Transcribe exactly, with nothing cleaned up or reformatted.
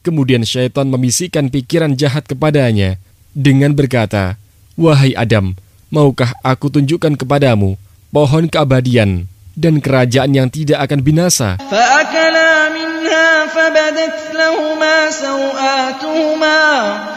Kemudian syaitan membisikkan pikiran jahat kepadanya dengan berkata, "Wahai Adam, maukah aku tunjukkan kepadamu pohon keabadian dan kerajaan yang tidak akan binasa?" فَأَكَلَا مِنْهَا فَبَدَتْ لَهُمَا سَوْآتُهُمَا